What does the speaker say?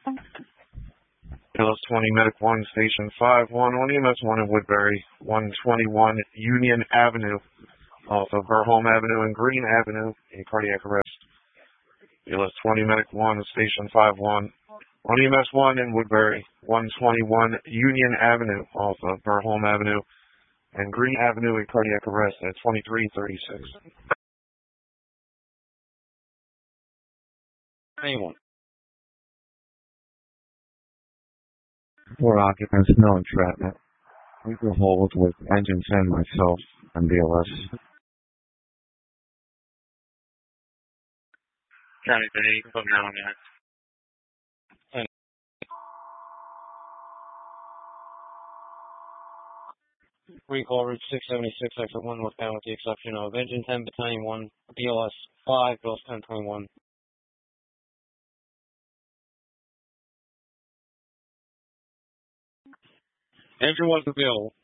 BLS 20 Medic 1, Station 5-1, on EMS 1 in Woodbury, 121 Union Avenue, also Burholm Avenue and Green Avenue, in cardiac arrest. BLS 20 Medic 1, Station 5-1, on EMS 1 in Woodbury, 121 Union Avenue, also Burholm Avenue and Green Avenue, in cardiac arrest at 2336. Anyone? 4 occupants, no entrapment. We will hold with engine 10, myself, and BLS. County 10, you can put me on that. Recall Route 676, exit 1 northbound with the exception of engine 10, battalion 1, BLS 5, BLS 1021. Engine 1's available.